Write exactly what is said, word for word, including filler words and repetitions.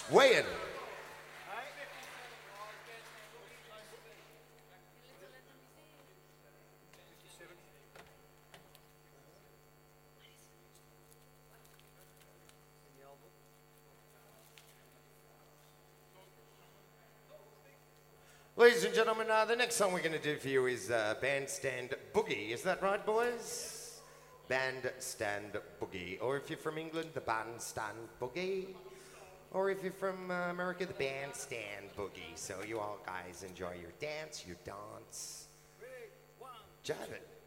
Weigh in. Ladies and gentlemen, uh, the next song we're going to do for you is uh, Bandstand Boogie. Is that right, boys? Bandstand Boogie. Or if you're from England, the Bandstand Boogie. Or if you're from uh, America, the Bandstand Boogie. So you all guys enjoy your dance, your dance. Jive it.